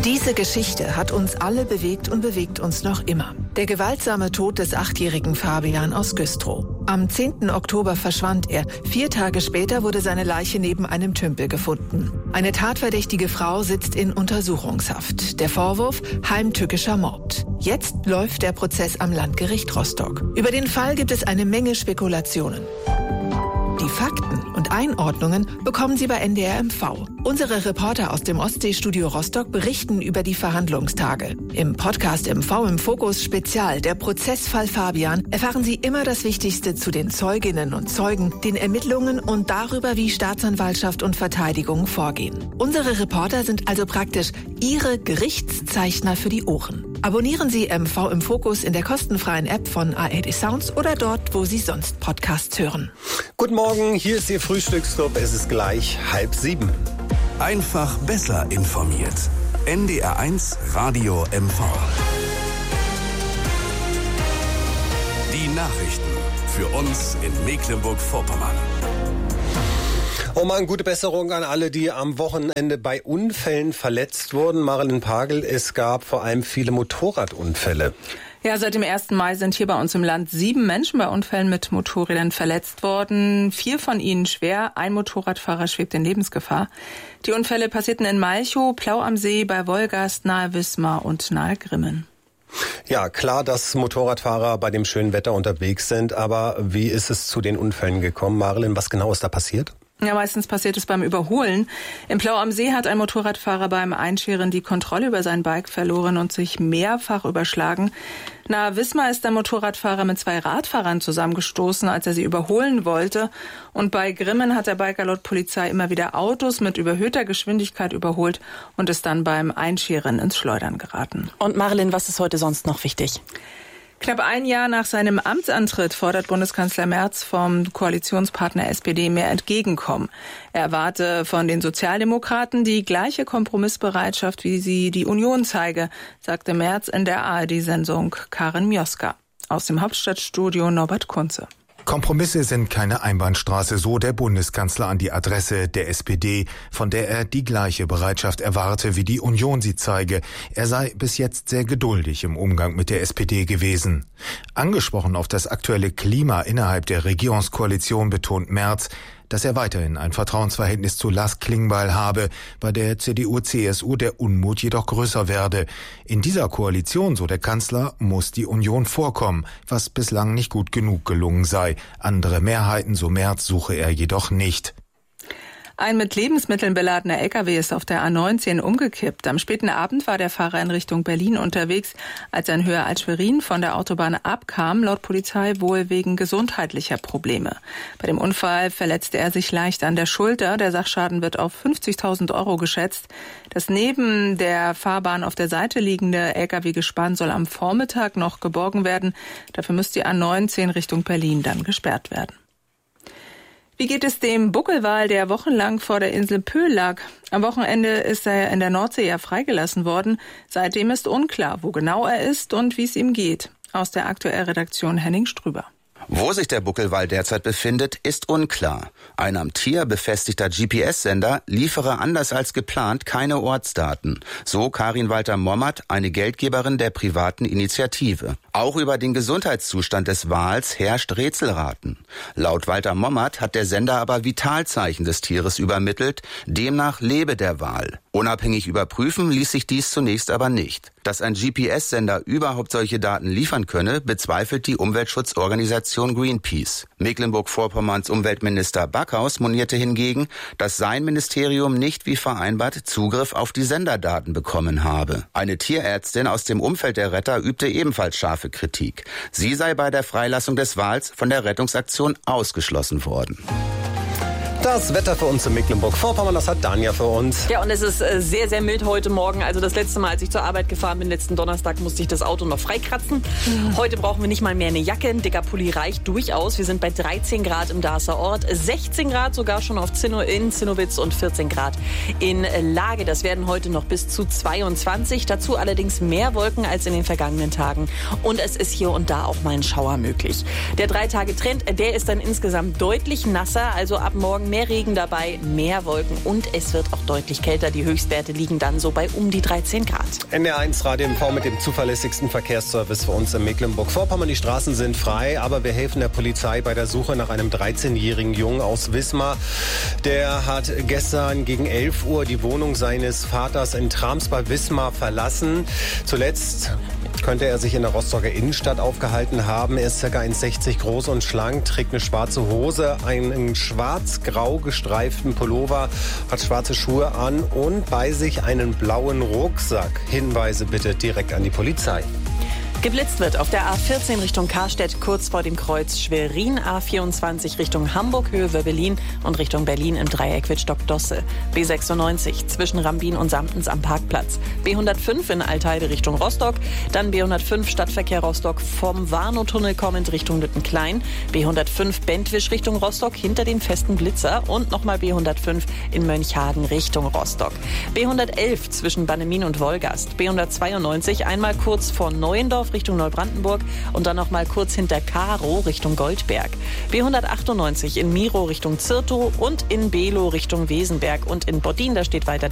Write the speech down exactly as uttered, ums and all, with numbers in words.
Diese Geschichte hat uns alle bewegt und bewegt uns noch immer. Der gewaltsame Tod des achtjährigen Fabian aus Güstrow. Am zehnten Oktober verschwand er. Vier Tage später wurde seine Leiche neben einem Tümpel gefunden. Eine tatverdächtige Frau sitzt in Untersuchungshaft. Der Vorwurf: heimtückischer Mord. Jetzt läuft der Prozess am Landgericht Rostock. Über den Fall gibt es eine Menge Spekulationen. Die Fakten und Einordnungen bekommen Sie bei N D R M V. Unsere Reporter aus dem Ostseestudio Rostock berichten über die Verhandlungstage. Im Podcast M V im Fokus Spezial, der Prozessfall Fabian, erfahren Sie immer das Wichtigste zu den Zeuginnen und Zeugen, den Ermittlungen und darüber, wie Staatsanwaltschaft und Verteidigung vorgehen. Unsere Reporter sind also praktisch Ihre Gerichtszeichner für die Ohren. Abonnieren Sie M V im Fokus in der kostenfreien App von A R D Sounds oder dort, wo Sie sonst Podcasts hören. Guten Morgen, hier ist Ihr Frühstücksclub. Es ist gleich halb sieben. Einfach besser informiert. N D R eins Radio M V. Die Nachrichten für uns in Mecklenburg-Vorpommern. Oh Mann, gute Besserung an alle, die am Wochenende bei Unfällen verletzt wurden. Marilyn Pagel, es gab vor allem viele Motorradunfälle. Ja, seit dem ersten Mai sind hier bei uns im Land sieben Menschen bei Unfällen mit Motorrädern verletzt worden. Vier von ihnen schwer. Ein Motorradfahrer schwebt in Lebensgefahr. Die Unfälle passierten in Malchow, Plau am See, bei Wolgast, nahe Wismar und nahe Grimmen. Ja, klar, dass Motorradfahrer bei dem schönen Wetter unterwegs sind. Aber wie ist es zu den Unfällen gekommen? Marilyn, was genau ist da passiert? Ja, meistens passiert es beim Überholen. Im Plau am See hat ein Motorradfahrer beim Einscheren die Kontrolle über sein Bike verloren und sich mehrfach überschlagen. Nahe Wismar ist ein Motorradfahrer mit zwei Radfahrern zusammengestoßen, als er sie überholen wollte. Und bei Grimmen hat der Biker laut Polizei immer wieder Autos mit überhöhter Geschwindigkeit überholt und ist dann beim Einscheren ins Schleudern geraten. Und Marilyn, was ist heute sonst noch wichtig? Knapp ein Jahr nach seinem Amtsantritt fordert Bundeskanzler Merz vom Koalitionspartner S P D mehr Entgegenkommen. Er erwarte von den Sozialdemokraten die gleiche Kompromissbereitschaft, wie sie die Union zeige, sagte Merz in der A R D-Sendung Karin Mioska. Aus dem Hauptstadtstudio Norbert Kunze. Kompromisse sind keine Einbahnstraße, so der Bundeskanzler an die Adresse der S P D, von der er die gleiche Bereitschaft erwarte, wie die Union sie zeige. Er sei bis jetzt sehr geduldig im Umgang mit der S P D gewesen. Angesprochen auf das aktuelle Klima innerhalb der Regierungskoalition betont Merz, dass er weiterhin ein Vertrauensverhältnis zu Lars Klingbeil habe, bei der C D U C S U der Unmut jedoch größer werde. In dieser Koalition, so der Kanzler, muss die Union vorkommen, was bislang nicht gut genug gelungen sei. Andere Mehrheiten, so Merz, suche er jedoch nicht. Ein mit Lebensmitteln beladener L K W ist auf der A neunzehn umgekippt. Am späten Abend war der Fahrer in Richtung Berlin unterwegs, als er in Höhe Alt-Schwerin von der Autobahn abkam, laut Polizei wohl wegen gesundheitlicher Probleme. Bei dem Unfall verletzte er sich leicht an der Schulter. Der Sachschaden wird auf fünfzigtausend Euro geschätzt. Das neben der Fahrbahn auf der Seite liegende L K W-Gespann soll am Vormittag noch geborgen werden. Dafür müsste die A neunzehn Richtung Berlin dann gesperrt werden. Wie geht es dem Buckelwal, der wochenlang vor der Insel Pöhl lag? Am Wochenende ist er in der Nordsee ja freigelassen worden. Seitdem ist unklar, wo genau er ist und wie es ihm geht. Aus der Aktuellredaktion Henning Strüber. Wo sich der Buckelwal derzeit befindet, ist unklar. Ein am Tier befestigter G P S-Sender liefere anders als geplant keine Ortsdaten. So Karin Walter-Mommert, eine Geldgeberin der privaten Initiative. Auch über den Gesundheitszustand des Wals herrscht Rätselraten. Laut Walter-Mommert hat der Sender aber Vitalzeichen des Tieres übermittelt. Demnach lebe der Wal. Unabhängig überprüfen ließ sich dies zunächst aber nicht. Dass ein G P S-Sender überhaupt solche Daten liefern könne, bezweifelt die Umweltschutzorganisation Greenpeace. Mecklenburg-Vorpommerns Umweltminister Backhaus monierte hingegen, dass sein Ministerium nicht wie vereinbart Zugriff auf die Senderdaten bekommen habe. Eine Tierärztin aus dem Umfeld der Retter übte ebenfalls scharfe Kritik. Sie sei bei der Freilassung des Wals von der Rettungsaktion ausgeschlossen worden. Das Wetter für uns in Mecklenburg-Vorpommern, das hat Danja für uns. Ja, und es ist äh, sehr, sehr mild heute Morgen. Also das letzte Mal, als ich zur Arbeit gefahren bin, letzten Donnerstag, musste ich das Auto noch freikratzen. Mhm. Heute brauchen wir nicht mal mehr eine Jacke. Ein dicker Pulli reicht durchaus. Wir sind bei dreizehn Grad im Darßer Ort, sechzehn Grad sogar schon auf Zinno in Zinnowitz und vierzehn Grad in Lage. Das werden heute noch bis zu zweiundzwanzig. Dazu allerdings mehr Wolken als in den vergangenen Tagen. Und es ist hier und da auch mal ein Schauer möglich. Der Drei-Tage-Trend, der ist dann insgesamt deutlich nasser. Also ab morgen mehr Regen dabei, mehr Wolken und es wird auch deutlich kälter. Die Höchstwerte liegen dann so bei um die dreizehn Grad. N D R eins Radio M V mit dem zuverlässigsten Verkehrsservice für uns in Mecklenburg-Vorpommern. Die Straßen sind frei, aber wir helfen der Polizei bei der Suche nach einem dreizehnjährigen Jungen aus Wismar. Der hat gestern gegen elf Uhr die Wohnung seines Vaters in Trams bei Wismar verlassen. Zuletzt könnte er sich in der Rostocker Innenstadt aufgehalten haben. Er ist ca. eins Komma sechzig groß und schlank, trägt eine schwarze Hose, einen schwarz-grau gestreiften Pullover, hat schwarze Schuhe an und bei sich einen blauen Rucksack. Hinweise bitte direkt an die Polizei. Geblitzt wird auf der A vierzehn Richtung Karstedt, kurz vor dem Kreuz Schwerin, A vierundzwanzig Richtung Hamburg, Höhe Berlin und Richtung Berlin im Dreieck Wittstock-Dosse. B sechsundneunzig zwischen Rambin und Samtens am Parkplatz. B hundertfünf in Altheide Richtung Rostock, dann B hundertfünf Stadtverkehr Rostock vom Warnow-Tunnel kommend Richtung Lüttenklein, B hundertfünf Bentwisch Richtung Rostock hinter dem festen Blitzer und nochmal B hundertfünf in Mönchhagen Richtung Rostock. B hundertelf zwischen Bannemin und Wolgast, B hundertzweiundneunzig einmal kurz vor Neuendorf Richtung Neubrandenburg und dann noch mal kurz hinter Karo Richtung Goldberg. B hundertachtundneunzig in Miro Richtung Zirtow und in Below Richtung Wesenberg und in Boddin, da steht weiter